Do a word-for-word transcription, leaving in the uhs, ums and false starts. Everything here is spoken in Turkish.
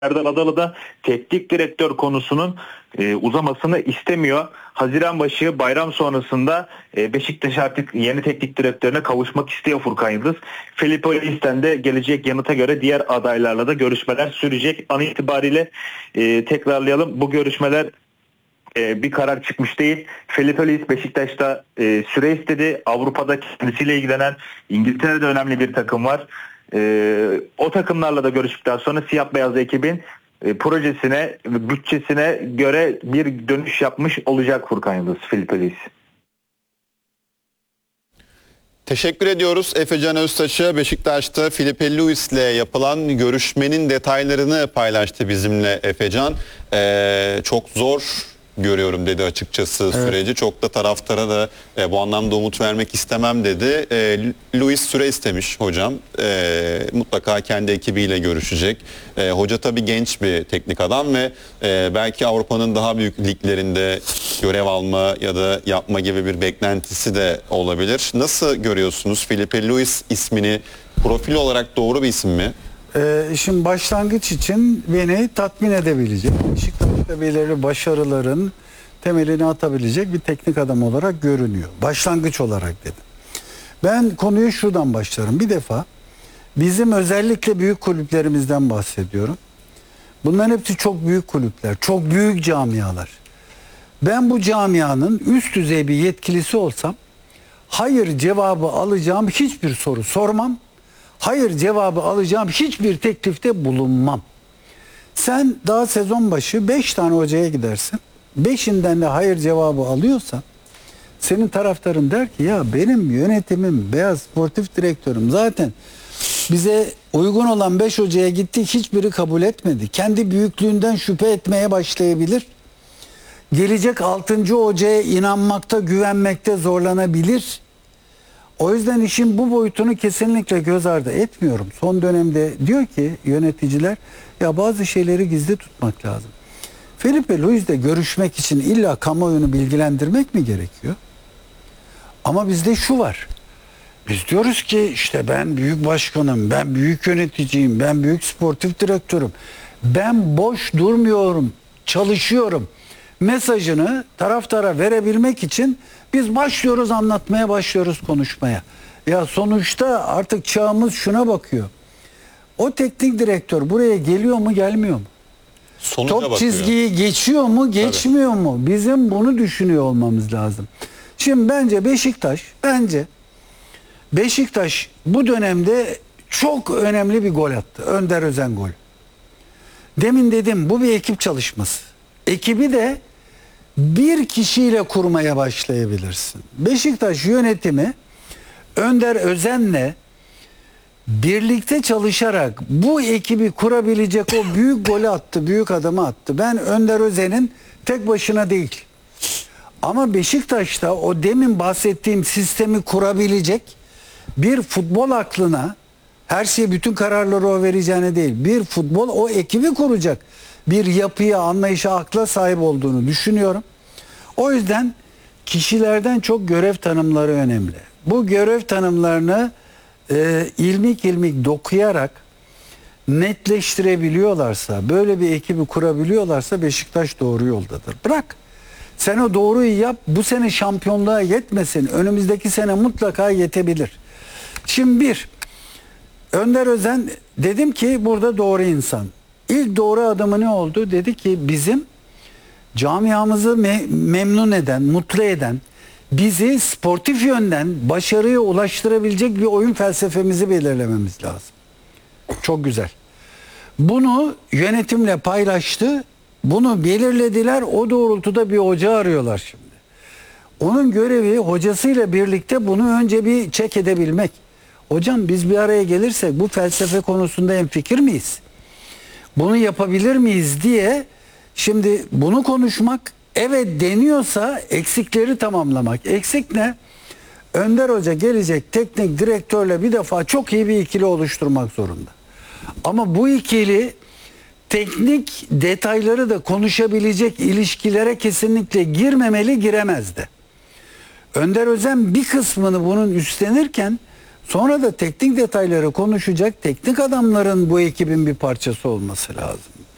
Serdar Adalı da teknik direktör konusunun e, uzamasını istemiyor. Haziran başı bayram sonrasında e, Beşiktaş artık yeni teknik direktörüne kavuşmak istiyor Furkan Yıldız. Felipe Luis'ten de gelecek yanıta göre diğer adaylarla da görüşmeler sürecek. An itibariyle e, tekrarlayalım, bu görüşmeler e, bir karar çıkmış değil. Felipe Luis Beşiktaş'ta e, süre istedi. Avrupa'da kendisiyle ilgilenen İngiltere'de önemli bir takım var. Ee, o takımlarla da görüştükten sonra siyah beyaz ekibin e, projesine, bütçesine göre bir dönüş yapmış olacak Furkan Yıldız, Felipe Luis. Teşekkür ediyoruz Efecan Öztaş'a. Beşiktaş'ta Felipe Luis'le yapılan görüşmenin detaylarını paylaştı bizimle Efecan. Ee, çok zor görüyorum dedi açıkçası evet. Süreci. Çok da taraftara da e, bu anlamda umut vermek istemem dedi. E, Luis süre istemiş hocam. E, mutlaka kendi ekibiyle görüşecek. E, hoca tabii genç bir teknik adam ve e, belki Avrupa'nın daha büyük liglerinde görev alma ya da yapma gibi bir beklentisi de olabilir. Nasıl görüyorsunuz Felipe Luis ismini? Profil olarak doğru bir isim mi? Ee, şimdi başlangıç için beni tatmin edebilecek, Beşiktaş'ta belirli başarıların temelini atabilecek bir teknik adam olarak görünüyor. Başlangıç olarak dedim. Ben konuyu şuradan başlarım. Bir defa bizim özellikle büyük kulüplerimizden bahsediyorum. Bunların hepsi çok büyük kulüpler, çok büyük camialar. Ben bu camianın üst düzey bir yetkilisi olsam hayır cevabı alacağım hiçbir soru sormam. Hayır cevabı alacağım hiçbir teklifte bulunmam. Sen daha sezon başı beş tane hocaya gidersin. beşinden de hayır cevabı alıyorsan senin taraftarın der ki ya benim yönetimim, beyaz sportif direktörüm zaten bize uygun olan beş hocaya gitti, hiçbiri kabul etmedi. Kendi büyüklüğünden şüphe etmeye başlayabilir. Gelecek altıncı hocaya inanmakta, güvenmekte zorlanabilir. O yüzden işin bu boyutunu kesinlikle göz ardı etmiyorum. Son dönemde diyor ki yöneticiler ya bazı şeyleri gizli tutmak lazım. Felipe Luis'le görüşmek için illa kamuoyunu bilgilendirmek mi gerekiyor? Ama bizde şu var. Biz diyoruz ki işte ben büyük başkanım, ben büyük yöneticiyim, ben büyük sportif direktörüm. Ben boş durmuyorum, çalışıyorum. Mesajını taraftara verebilmek için biz başlıyoruz anlatmaya, başlıyoruz konuşmaya. Ya sonuçta artık çağımız şuna bakıyor. O teknik direktör buraya geliyor mu, gelmiyor mu? Sonuca Top bakıyor. Çizgiyi geçiyor mu, geçmiyor Tabii. mu? Bizim bunu düşünüyor olmamız lazım. Şimdi bence Beşiktaş, bence Beşiktaş bu dönemde çok önemli bir gol attı. Önder Özen golü. Demin dedim bu bir ekip çalışması. Ekibi de bir kişiyle kurmaya başlayabilirsin. Beşiktaş yönetimi Önder Özen'le birlikte çalışarak bu ekibi kurabilecek o büyük golü attı, büyük adımı attı. Ben Önder Özen'in tek başına değil. Ama Beşiktaş'ta o demin bahsettiğim sistemi kurabilecek bir futbol aklına, her şeyi, bütün kararları o vereceğine değil, bir futbol o ekibi kuracak bir yapıya, anlayışa, akla sahip olduğunu düşünüyorum. O yüzden kişilerden çok görev tanımları önemli. Bu görev tanımlarını e, ilmik ilmik dokuyarak netleştirebiliyorlarsa, böyle bir ekibi kurabiliyorlarsa Beşiktaş doğru yoldadır. Bırak. Sen o doğruyu yap. Bu sene şampiyonluğa yetmesin. Önümüzdeki sene mutlaka yetebilir. Şimdi bir, Önder Özen, dedim ki burada doğru insan. İlk doğru adımı ne oldu? Dedi ki bizim camiamızı me memnun eden, mutlu eden, bizi sportif yönden başarıya ulaştırabilecek bir oyun felsefemizi belirlememiz lazım. Çok güzel. Bunu yönetimle paylaştı. Bunu belirlediler. O doğrultuda bir hoca arıyorlar şimdi. Onun görevi hocasıyla birlikte bunu önce bir çek edebilmek. Hocam biz bir araya gelirsek bu felsefe konusunda hemfikir miyiz? Bunu yapabilir miyiz diye şimdi bunu konuşmak, evet deniyorsa eksikleri tamamlamak. Eksik ne? Önder Hoca gelecek teknik direktörle bir defa çok iyi bir ikili oluşturmak zorunda. Ama bu ikili teknik detayları da konuşabilecek ilişkilere kesinlikle girmemeli, giremez de. Önder Özen bir kısmını bunun üstlenirken sonra da teknik detayları konuşacak teknik adamların bu ekibin bir parçası olması lazım.